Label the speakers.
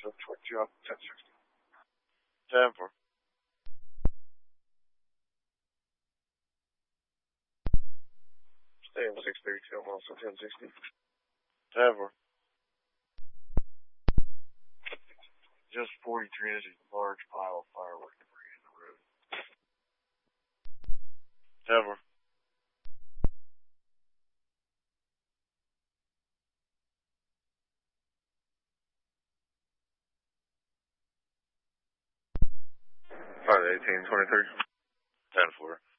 Speaker 1: 22 up 1060. Denver. Stay in 632, I'm also 1060. Denver. Just 43 inches of large pile of firework debris in the road. Denver. Flight 1823. 10-4.